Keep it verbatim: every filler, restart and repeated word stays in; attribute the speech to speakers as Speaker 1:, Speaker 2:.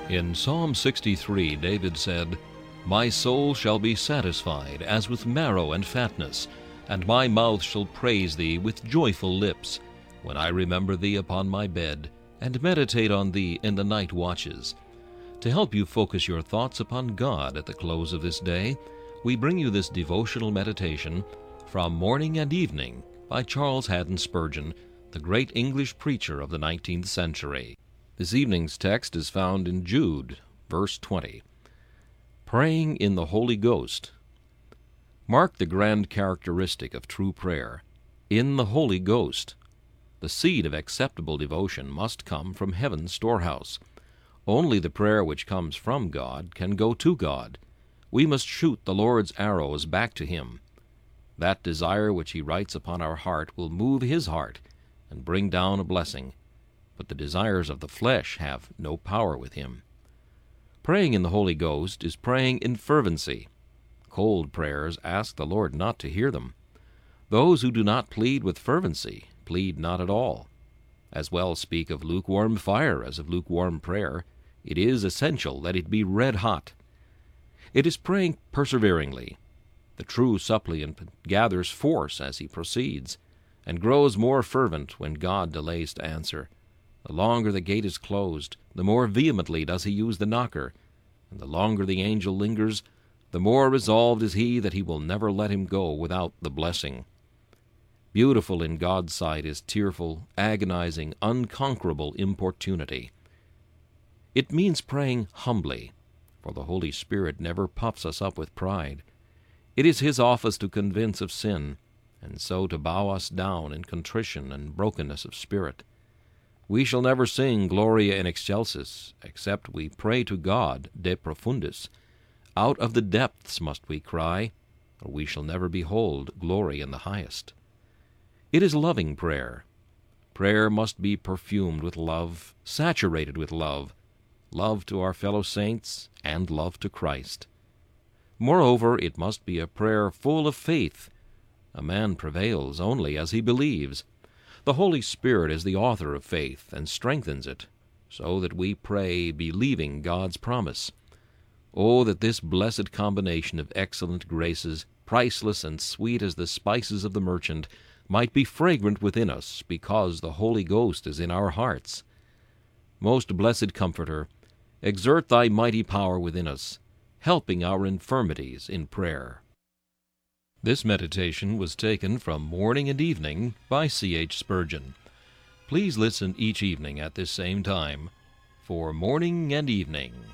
Speaker 1: In Psalm sixty-three, David said, "My soul shall be satisfied as with marrow and fatness, and my mouth shall praise thee with joyful lips, when I remember thee upon my bed, and meditate on thee in the night watches." To help you focus your thoughts upon God at the close of this day, we bring you this devotional meditation from Morning and Evening by Charles Haddon Spurgeon, the great English preacher of the nineteenth century. This evening's text is found in Jude, verse twenty. Praying in the Holy Ghost. Mark the grand characteristic of true prayer, in the Holy Ghost. The seed of acceptable devotion must come from heaven's storehouse. Only the prayer which comes from God can go to God. We must shoot the Lord's arrows back to Him. That desire which He writes upon our heart will move His heart and bring down a blessing. But the desires of the flesh have no power with Him. Praying in the Holy Ghost is praying in fervency. Cold prayers ask the Lord not to hear them. Those who do not plead with fervency plead not at all. As well speak of lukewarm fire as of lukewarm prayer. It is essential that it be red hot. It is praying perseveringly. The true suppliant gathers force as he proceeds, and grows more fervent when God delays to answer. The longer the gate is closed, the more vehemently does he use the knocker, and the longer the angel lingers, the more resolved is he that he will never let him go without the blessing. Beautiful in God's sight is tearful, agonizing, unconquerable importunity. It means praying humbly, for the Holy Spirit never puffs us up with pride. It is His office to convince of sin, and so to bow us down in contrition and brokenness of spirit. We shall never sing Gloria in Excelsis, except we pray to God de profundis. Out of the depths must we cry, or we shall never behold glory in the highest. It is loving prayer. Prayer must be perfumed with love, saturated with love, love to our fellow saints, and love to Christ. Moreover, it must be a prayer full of faith. A man prevails only as he believes. The Holy Spirit is the author of faith and strengthens it, so that we pray believing God's promise. Oh, that this blessed combination of excellent graces, priceless and sweet as the spices of the merchant, might be fragrant within us because the Holy Ghost is in our hearts. Most blessed Comforter, exert Thy mighty power within us, helping our infirmities in prayer. This meditation was taken from Morning and Evening by C H Spurgeon. Please listen each evening at this same time for Morning and Evening.